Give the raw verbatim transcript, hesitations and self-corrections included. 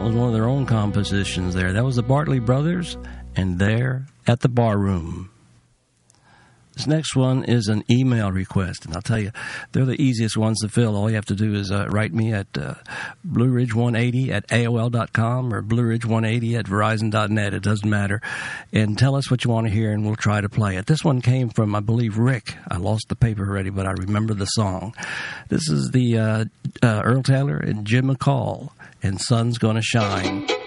That was one of their own compositions there. That was the Bartley Brothers, and There at the Barroom. This next one is an email request, and I'll tell you, they're the easiest ones to fill. All you have to do is uh, write me at uh, blue ridge one eighty at A O L dot com or blue ridge one eighty at verizon dot net. It doesn't matter. And tell us what you want to hear, and we'll try to play it. This one came from, I believe, Rick. I lost the paper already, but I remember the song. This is the uh, uh, Earl Taylor and Jim McCall, and Sun's Gonna Shine.